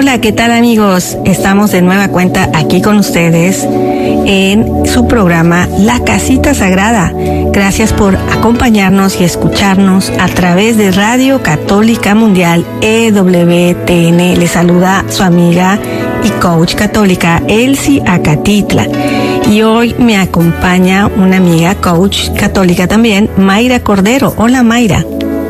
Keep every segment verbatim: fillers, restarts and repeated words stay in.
Hola, ¿qué tal amigos? Estamos de nueva cuenta aquí con ustedes en su programa La Casita Sagrada. Gracias por acompañarnos y escucharnos a través de Radio Católica Mundial E W T N. Les saluda su amiga y coach católica Elsie Acatitla. Y hoy me acompaña una amiga coach católica también, Mayra Cordero. Hola Mayra.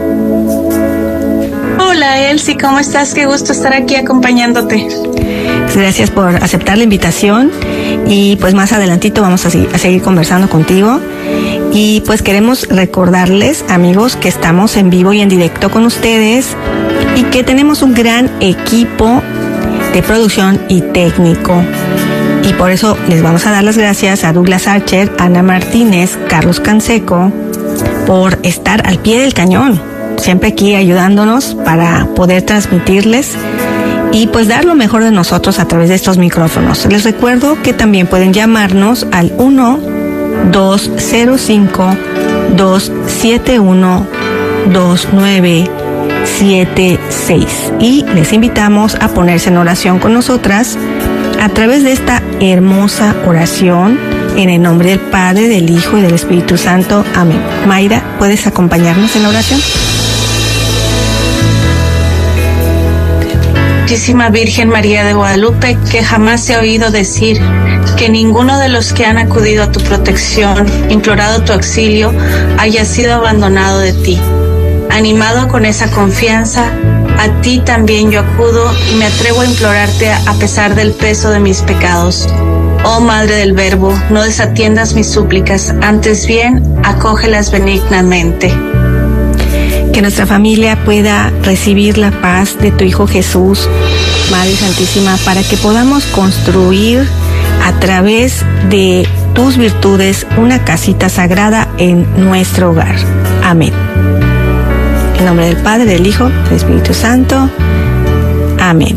Hola Elsie, ¿cómo estás? Qué gusto estar aquí acompañándote. Gracias por aceptar la invitación y pues más adelantito vamos a, a seguir conversando contigo. Y pues queremos recordarles, amigos, que estamos en vivo y en directo con ustedes y que tenemos un gran equipo de producción y técnico. Y por eso les vamos a dar las gracias a Douglas Archer, Ana Martínez, Carlos Canseco, por estar al pie del cañón, siempre aquí ayudándonos para poder transmitirles y pues dar lo mejor de nosotros a través de estos micrófonos. Les recuerdo que también pueden llamarnos al uno dos cero cinco dos siete uno dos nueve siete seis y les invitamos a ponerse en oración con nosotras a través de esta hermosa oración en el nombre del Padre, del Hijo y del Espíritu Santo. Amén. Mayra, ¿puedes acompañarnos en la oración? Santísima Virgen María de Guadalupe, que jamás se ha oído decir que ninguno de los que han acudido a tu protección, implorado tu auxilio, haya sido abandonado de ti. Animado con esa confianza, a ti también yo acudo y me atrevo a implorarte a pesar del peso de mis pecados. Oh Madre del Verbo, no desatiendas mis súplicas, antes bien, acógelas benignamente. Que nuestra familia pueda recibir la paz de tu Hijo Jesús, Madre Santísima, para que podamos construir a través de tus virtudes una casita sagrada en nuestro hogar. Amén. En nombre del Padre, del Hijo, del Espíritu Santo. Amén.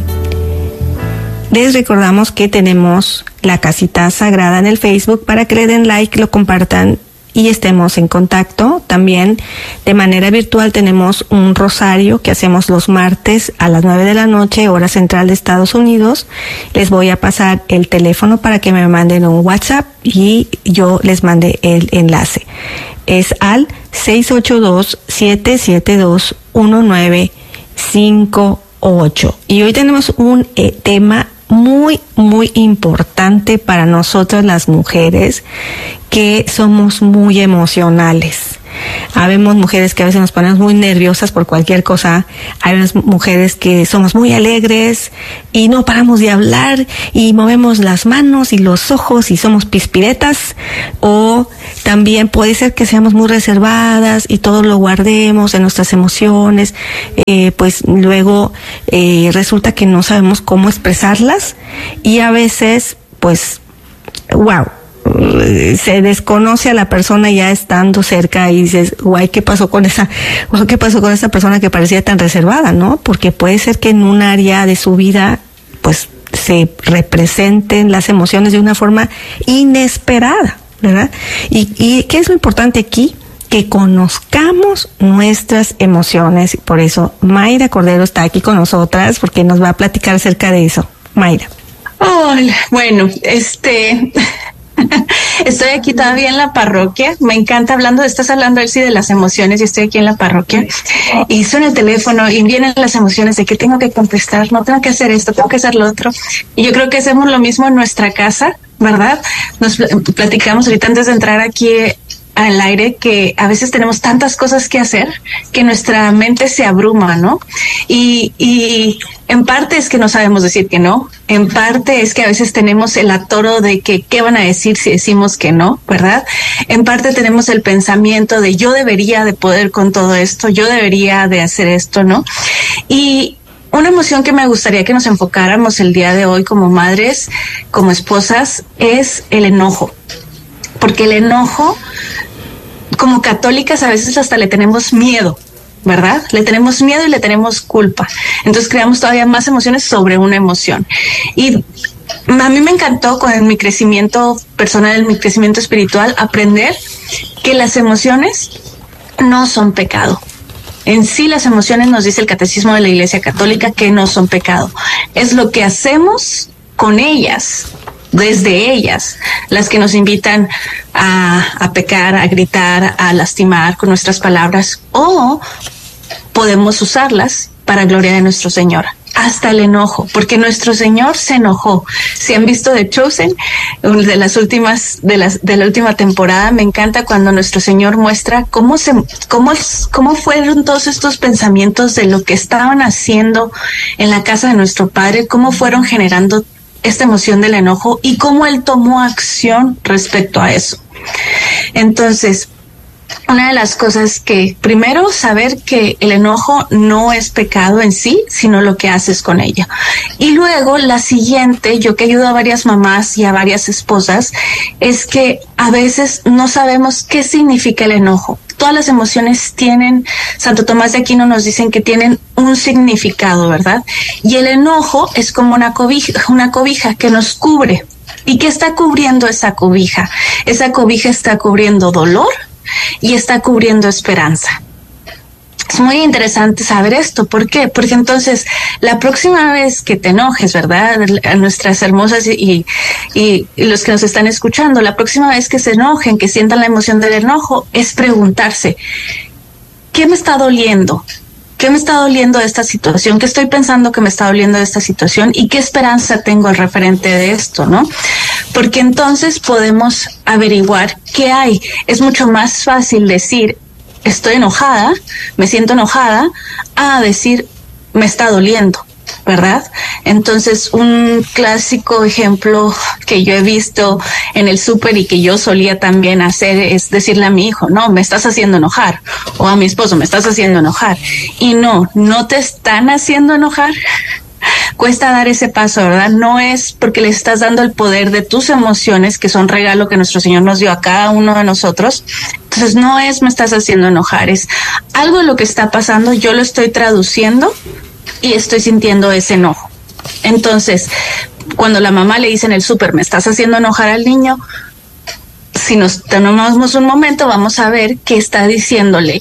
Les recordamos que tenemos la casita sagrada en el Facebook para que le den like, lo compartan y estemos en contacto. También de manera virtual tenemos un rosario que hacemos los martes a las nueve de la noche, hora central de Estados Unidos. Les voy a pasar el teléfono para que me manden un WhatsApp y yo les mande el enlace. Es al seis ocho dos, siete siete dos, uno nueve cinco ocho. Y hoy tenemos un eh, tema muy, muy importante para nosotras las mujeres, que somos muy emocionales. Habemos mujeres que a veces nos ponemos muy nerviosas por cualquier cosa. Hay mujeres que somos muy alegres y no paramos de hablar y movemos las manos y los ojos y somos pispiretas. O también puede ser que seamos muy reservadas y todo lo guardemos en nuestras emociones. Eh, pues luego eh, resulta que no sabemos cómo expresarlas y a veces, pues, wow. Se desconoce a la persona ya estando cerca y dices, guay, ¿qué pasó con esa, qué pasó con esa persona que parecía tan reservada, no? Porque puede ser que en un área de su vida, pues, se representen las emociones de una forma inesperada, ¿verdad? Y, y ¿qué es lo importante aquí? Que conozcamos nuestras emociones. Por eso Mayra Cordero está aquí con nosotras, porque nos va a platicar acerca de eso. Mayra. Hola, bueno, este... Estoy aquí todavía en la parroquia. Me encanta hablando, estás hablando, Elsie, de las emociones y estoy aquí en la parroquia y suena el teléfono y vienen las emociones de que tengo que contestar, no tengo que hacer esto, tengo que hacer lo otro. Y yo creo que hacemos lo mismo en nuestra casa, ¿verdad? Nos platicamos ahorita antes de entrar aquí al aire que a veces tenemos tantas cosas que hacer que nuestra mente se abruma, ¿no? Y, y en parte es que no sabemos decir que no, en parte es que a veces tenemos el atoro de que qué van a decir si decimos que no, ¿verdad? En parte tenemos el pensamiento de yo debería de poder con todo esto, yo debería de hacer esto, ¿no? Y una emoción que me gustaría que nos enfocáramos el día de hoy como madres, como esposas, es el enojo. Porque el enojo, como católicas, a veces hasta le tenemos miedo, ¿verdad? Le tenemos miedo y le tenemos culpa. Entonces creamos todavía más emociones sobre una emoción. Y a mí me encantó con mi crecimiento personal, mi crecimiento espiritual, aprender que las emociones no son pecado. En sí, las emociones, nos dice el Catecismo de la Iglesia Católica, que no son pecado. Es lo que hacemos con ellas, desde ellas, las que nos invitan a, a pecar, a gritar, a lastimar con nuestras palabras, o podemos usarlas para gloria de nuestro Señor. Hasta el enojo, porque nuestro Señor se enojó. Si han visto The Chosen, de las últimas, de las, de la última temporada, me encanta cuando nuestro Señor muestra cómo se, cómo, cómo fueron todos estos pensamientos de lo que estaban haciendo en la casa de nuestro Padre, cómo fueron generando esta emoción del enojo y cómo Él tomó acción respecto a eso. Entonces, una de las cosas que, primero, saber que el enojo no es pecado en sí, sino lo que haces con ella. Y luego, la siguiente, yo que ayudo a varias mamás y a varias esposas, es que a veces no sabemos qué significa el enojo. Todas las emociones tienen, Santo Tomás de Aquino nos dicen que tienen un significado, ¿verdad? Y el enojo es como una cobija, una cobija que nos cubre. ¿Y qué está cubriendo esa cobija? Esa cobija está cubriendo dolor y está cubriendo esperanza. Es muy interesante saber esto. ¿Por qué? Porque entonces la próxima vez que te enojes, ¿verdad? A nuestras hermosas y, y, y los que nos están escuchando, la próxima vez que se enojen, que sientan la emoción del enojo, es preguntarse, ¿qué me está doliendo? ¿Qué me está doliendo de esta situación? ¿Qué estoy pensando que me está doliendo de esta situación? ¿Y qué esperanza tengo al referente de esto, no? Porque entonces podemos averiguar qué hay. Es mucho más fácil decir, estoy enojada, me siento enojada, a decir, me está doliendo, ¿verdad? Entonces, un clásico ejemplo que yo he visto en el súper y que yo solía también hacer es decirle a mi hijo, no, me estás haciendo enojar, o a mi esposo, me estás haciendo enojar. Y no, no te están haciendo enojar. Cuesta dar ese paso, ¿verdad? No es porque le estás dando el poder de tus emociones, que son regalo que nuestro Señor nos dio a cada uno de nosotros. Entonces, no es me estás haciendo enojar, es algo de lo que está pasando, yo lo estoy traduciendo y estoy sintiendo ese enojo. Entonces, cuando la mamá le dice en el súper, me estás haciendo enojar al niño, si nos tomamos un momento, vamos a ver qué está diciéndole.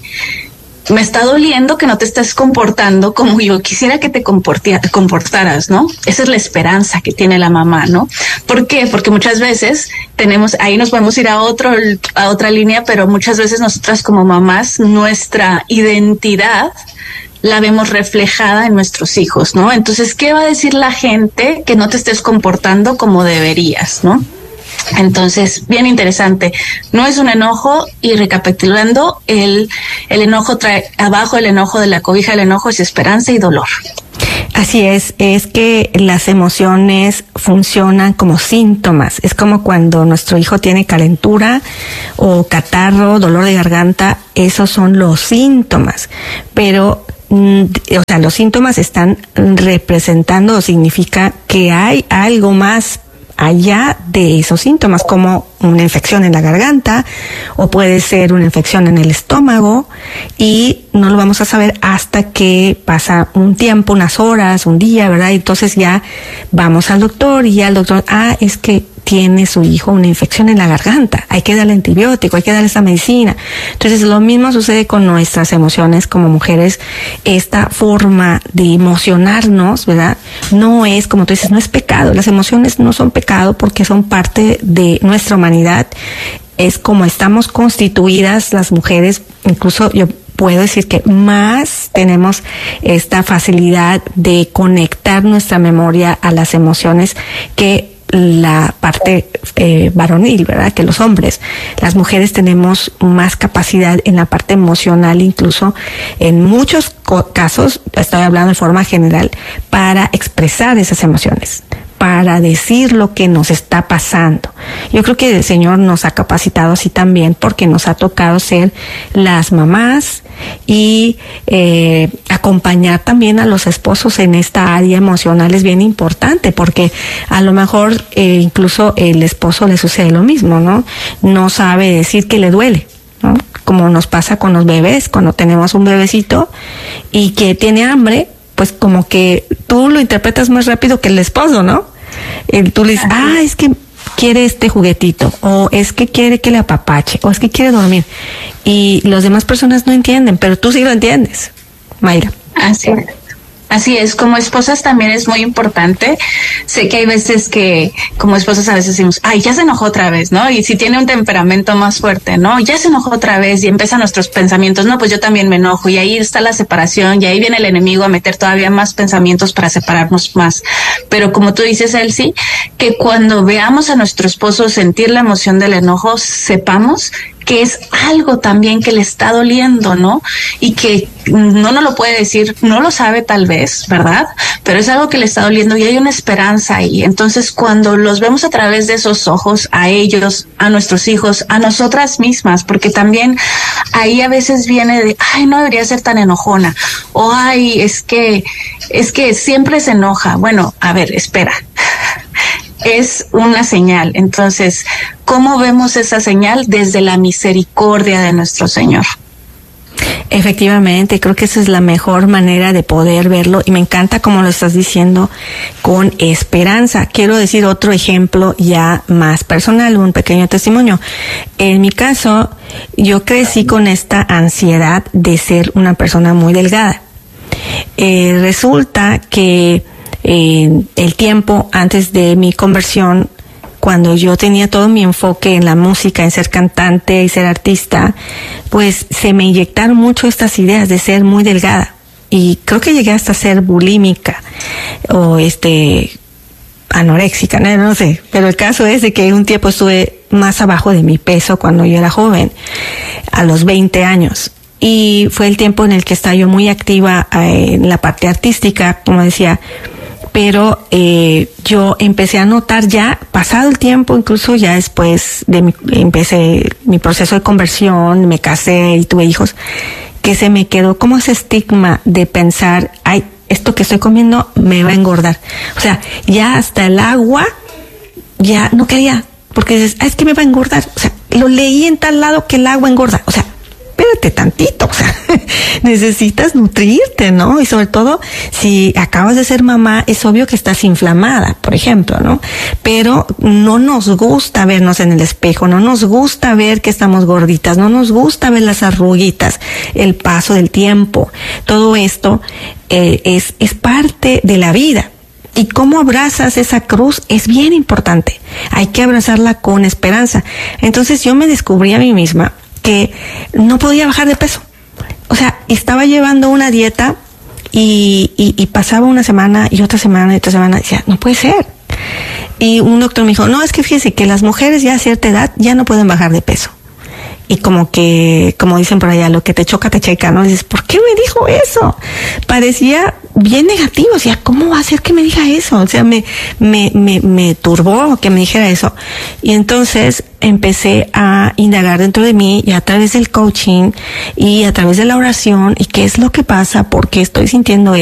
Me está doliendo que no te estés comportando como yo quisiera que te comportaras, ¿no? Esa es la esperanza que tiene la mamá, ¿no? ¿Por qué? Porque muchas veces tenemos, ahí nos podemos ir a otro, a otra línea, pero muchas veces nosotras como mamás, nuestra identidad la vemos reflejada en nuestros hijos, ¿no? Entonces, ¿qué va a decir la gente que no te estés comportando como deberías, ¿no? Entonces, bien interesante. No es un enojo, y recapitulando, el, el enojo trae abajo, el enojo de la cobija, el enojo es esperanza y dolor. Así es, es que las emociones funcionan como síntomas. Es como cuando nuestro hijo tiene calentura o catarro, dolor de garganta, esos son los síntomas. Pero, o sea, los síntomas están representando o significa que hay algo más allá de esos síntomas, como una infección en la garganta, o puede ser una infección en el estómago, y no lo vamos a saber hasta que pasa un tiempo, unas horas, un día, ¿verdad? Y entonces ya vamos al doctor y ya el doctor, ah, es que tiene su hijo una infección en la garganta, hay que darle antibiótico, hay que darle esa medicina. Entonces lo mismo sucede con nuestras emociones como mujeres. Esta forma de emocionarnos, ¿verdad? No es, como tú dices, no es pecado. Las emociones no son pecado porque son parte de nuestra humanidad. Es como estamos constituidas las mujeres, incluso yo puedo decir que más tenemos esta facilidad de conectar nuestra memoria a las emociones que la parte eh, varonil, ¿verdad? Que los hombres. Las mujeres tenemos más capacidad en la parte emocional, incluso en muchos casos, estoy hablando de forma general, para expresar esas emociones, para decir lo que nos está pasando. Yo creo que el Señor nos ha capacitado así también, porque nos ha tocado ser las mamás y eh, acompañar también a los esposos en esta área emocional. Es bien importante, porque a lo mejor eh, incluso el esposo le sucede lo mismo, ¿no? No sabe decir que le duele, ¿no? Como nos pasa con los bebés, cuando tenemos un bebecito y que tiene hambre, pues como que tú lo interpretas más rápido que el esposo, ¿no? El, tú le dices, ah, es que quiere este juguetito, o es que quiere que le apapache, o es que quiere dormir. Y las demás personas no entienden, pero tú sí lo entiendes, Mayra. Así es. Así es, como esposas también es muy importante. Sé que hay veces que como esposas a veces decimos, ay, ya se enojó otra vez, ¿no? Y si tiene un temperamento más fuerte, ¿no? Ya se enojó otra vez y empiezan nuestros pensamientos, no, pues yo también me enojo y ahí está la separación y ahí viene el enemigo a meter todavía más pensamientos para separarnos más. Pero como tú dices, Elsie, que cuando veamos a nuestro esposo sentir la emoción del enojo, sepamos que es algo también que le está doliendo, ¿no? Y que no nos lo puede decir, no lo sabe tal vez, ¿verdad? Pero es algo que le está doliendo y hay una esperanza ahí. Entonces, cuando los vemos a través de esos ojos, a ellos, a nuestros hijos, a nosotras mismas, porque también ahí a veces viene de, ay, no debería ser tan enojona, o ay, es que, es que siempre se enoja. Bueno, a ver, espera. Es una señal. Entonces, ¿cómo vemos esa señal? Desde la misericordia de nuestro Señor. Efectivamente, creo que esa es la mejor manera de poder verlo y me encanta como lo estás diciendo, con esperanza. Quiero decir otro ejemplo ya más personal, un pequeño testimonio. En mi caso, yo crecí con esta ansiedad de ser una persona muy delgada. Eh, resulta que Eh, el tiempo antes de mi conversión, cuando yo tenía todo mi enfoque en la música, en ser cantante y ser artista, pues se me inyectaron mucho estas ideas de ser muy delgada y creo que llegué hasta ser bulímica o este anoréxica, no, no sé, pero el caso es de que un tiempo estuve más abajo de mi peso cuando yo era joven, a los veinte años. Y fue el tiempo en el que estaba yo muy activa eh, en la parte artística, como decía, pero eh, yo empecé a notar ya, pasado el tiempo, incluso ya después de mi, empecé mi proceso de conversión, me casé y tuve hijos, que se me quedó como ese estigma de pensar, ay, esto que estoy comiendo me va a engordar. O sea, ya hasta el agua, ya no quería, porque dices, ah, es que me va a engordar. O sea, lo leí en tal lado que el agua engorda. O sea, espérate tantito, o sea, necesitas nutrirte, ¿no? Y sobre todo, si acabas de ser mamá, es obvio que estás inflamada, por ejemplo, ¿no? Pero no nos gusta vernos en el espejo, no nos gusta ver que estamos gorditas, no nos gusta ver las arruguitas, el paso del tiempo. Todo esto eh, es, es parte de la vida. Y cómo abrazas esa cruz es bien importante. Hay que abrazarla con esperanza. Entonces yo me descubrí a mí misma que no podía bajar de peso. O sea, estaba llevando una dieta y, y, y pasaba una semana y otra semana y otra semana y decía, no puede ser. Y un doctor me dijo, no, es que fíjese que las mujeres ya a cierta edad ya no pueden bajar de peso. Y como que, como dicen por allá, lo que te choca te checa, ¿no? Y dices, ¿por qué me dijo eso? Parecía bien negativo, o sea, ¿cómo va a ser que me diga eso? O sea, me, me, me, me turbó que me dijera eso. Y entonces empecé a indagar dentro de mí y a través del coaching y a través de la oración y qué es lo que pasa, por qué estoy sintiendo